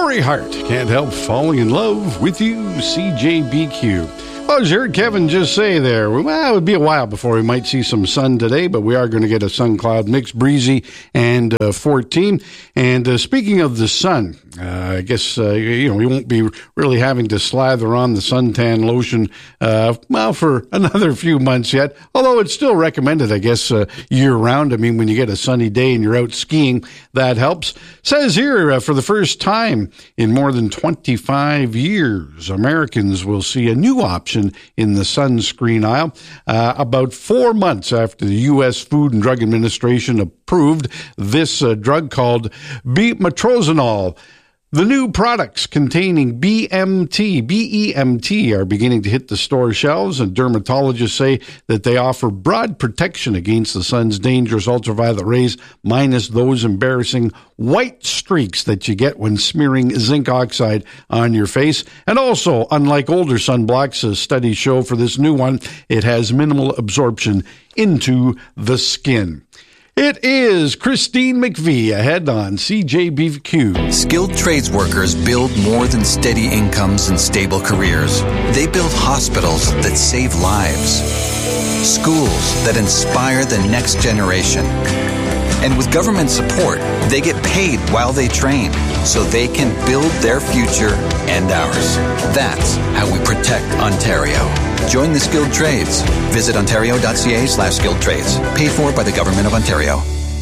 Lori Hart, can't help falling in love with you, CJBQ. Well, as you heard Kevin just say there, well, it would be a while before we might see some sun today, but we are going to get a sun-cloud mix, breezy, and 14. And speaking of the sun, I guess, we won't be really having to slather on the suntan lotion, for another few months yet, although it's still recommended, I guess, year-round. I mean, when you get a sunny day and you're out skiing, that helps. Says here, for the first time in more than 25 years, Americans will see a new option in the sunscreen aisle. About 4 months after the U.S. Food and Drug Administration approved this drug called betamotrazole. The new products containing BEMT are beginning to hit the store shelves, and dermatologists say that they offer broad protection against the sun's dangerous ultraviolet rays, minus those embarrassing white streaks that you get when smearing zinc oxide on your face. And also, unlike older sunblocks, studies show for this new one, it has minimal absorption into the skin. It is Christine McVie ahead on CJBQ. Skilled trades workers build more than steady incomes and stable careers. They build hospitals that save lives, schools that inspire the next generation. And with government support, they get paid while they train so they can build their future and ours. That's how we protect Ontario. Join the skilled trades. Visit ontario.ca/skilled trades. Paid for by the Government of Ontario.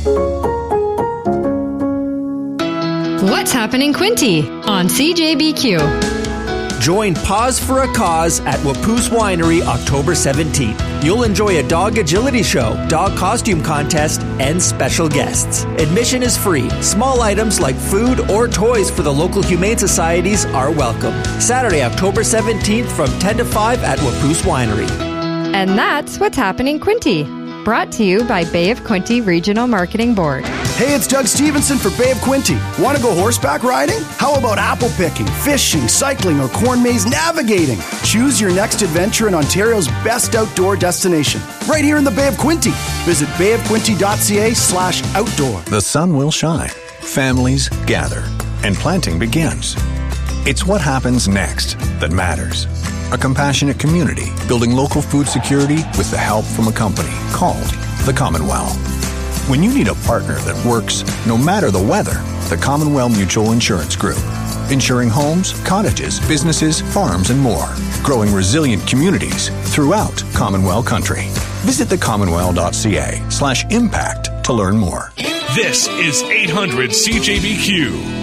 What's happening, Quinte? On CJBQ. Join Pause for a Cause at Wapoose Winery October 17th. You'll enjoy a dog agility show, dog costume contest, and special guests. Admission is free. Small items like food or toys for the local humane societies are welcome. Saturday, October 17th from 10 to 5 at Wapoose Winery. And that's What's Happening, Quinte. Brought to you by Bay of Quinte Regional Marketing Board. Hey, it's Doug Stevenson for Bay of Quinte. Want to go horseback riding? How about apple picking, fishing, cycling, or corn maze navigating? Choose your next adventure in Ontario's best outdoor destination, right here in the Bay of Quinte. Visit bayofquinte.ca/outdoor. The sun will shine, families gather, and planting begins. It's what happens next that matters. A compassionate community building local food security with the help from a company called the Commonwealth. When you need a partner that works no matter the weather, the Commonwealth Mutual Insurance Group. Insuring homes, cottages, businesses, farms, and more. Growing resilient communities throughout Commonwealth country. Visit thecommonwealth.ca/impact to learn more. This is 800 CJBQ.